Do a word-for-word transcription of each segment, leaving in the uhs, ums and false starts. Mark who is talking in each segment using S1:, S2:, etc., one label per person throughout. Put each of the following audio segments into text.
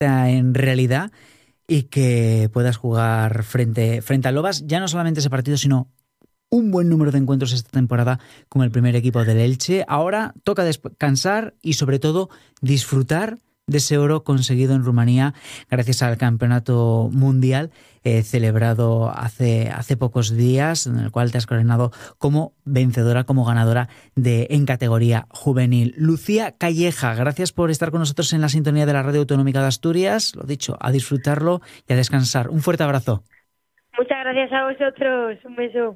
S1: en realidad y que puedas jugar frente, frente al Lobas, ya no solamente ese partido, sino un buen número de encuentros esta temporada con el primer equipo del Elche. Ahora toca descansar y sobre todo disfrutar de ese oro conseguido en Rumanía gracias al campeonato mundial eh, celebrado hace, hace pocos días, en el cual te has coronado como vencedora, como ganadora de en categoría juvenil. Lucía Calleja, gracias por estar con nosotros en la sintonía de la Radio Autonómica de Asturias. Lo dicho, a disfrutarlo y a descansar. Un fuerte abrazo.
S2: Muchas gracias a vosotros. Un beso.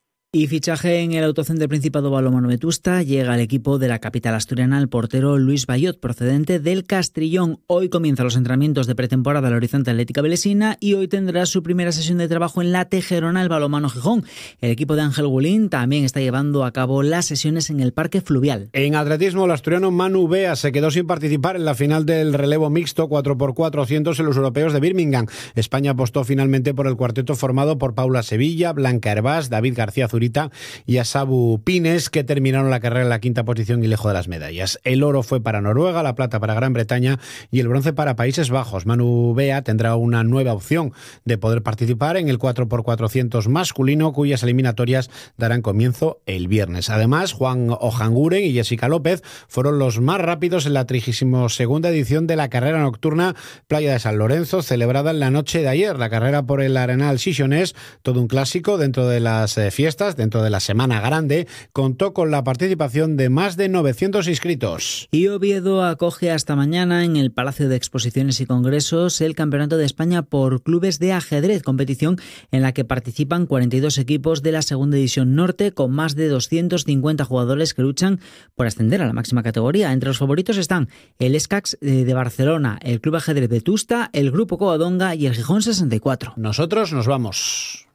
S1: Y fichaje en el Autocenter Principado Balonmano Vetusta. Llega al equipo de la capital asturiana el portero Luis Bayot, procedente del Castrillón. Hoy comienzan los entrenamientos de pretemporada del Horizonte Atlética Belesina y hoy tendrá su primera sesión de trabajo en la Tejerona, el Balonmano Gijón. El equipo de Ángel Gulín también está llevando a cabo las sesiones en el Parque Fluvial.
S3: En atletismo, el asturiano Manu Bea se quedó sin participar en la final del relevo mixto cuatro por cuatrocientos en los europeos de Birmingham. España apostó finalmente por el cuarteto formado por Paula Sevilla, Blanca Hervás, David García Zurita y Asabu Pines, que terminaron la carrera en la quinta posición y lejos de las medallas. El oro fue para Noruega, la plata para Gran Bretaña y el bronce para Países Bajos. Manu Bea tendrá una nueva opción de poder participar en el cuatro por cuatrocientos masculino, cuyas eliminatorias darán comienzo el viernes. Además, Juan Ojanguren y Jessica López fueron los más rápidos en la trigésima segunda edición de la carrera nocturna Playa de San Lorenzo, celebrada en la noche de ayer. La carrera por el Arenal Sixonés, todo un clásico dentro de las eh, fiestas, dentro de la Semana Grande, contó con la participación de más de novecientos inscritos.
S1: Y Oviedo acoge hasta mañana en el Palacio de Exposiciones y Congresos el Campeonato de España por Clubes de Ajedrez, competición en la que participan cuarenta y dos equipos de la Segunda División Norte con más de doscientos cincuenta jugadores que luchan por ascender a la máxima categoría. Entre los favoritos están el Escacs de Barcelona, el Club Ajedrez Vetusta, el Grupo Covadonga y el Gijón sesenta y cuatro.
S3: Nosotros nos vamos.